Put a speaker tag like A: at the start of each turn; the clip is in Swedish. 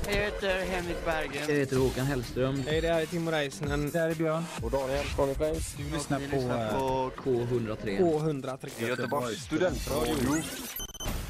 A: Jag heter Henrik Berggren.
B: Jag heter Håkan Hellström.
C: Hej, det här är Timo Reisnen.
D: Det här är Björn.
E: Och Daniel från Flames.
D: Du lyssnar på
B: K103.
C: K103.
E: Göteborgs studentradio.